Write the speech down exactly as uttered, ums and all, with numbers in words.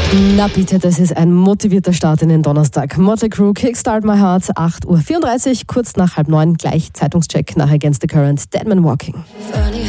Na bitte, das ist ein motivierter Start in den Donnerstag. Motley Crue, Kickstart My Heart, acht Uhr vierunddreißig, kurz nach halb neun, gleich Zeitungscheck nach Against the Current, Dead Man Walking.